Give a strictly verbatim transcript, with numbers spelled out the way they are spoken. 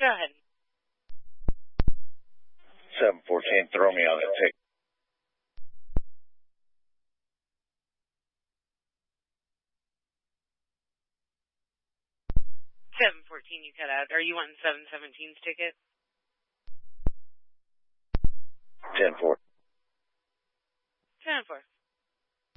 Go ahead. seven fourteen, throw me on that ticket. seven fourteen, you cut out. Are you wanting seven seventeen's ticket? ten four. ten four.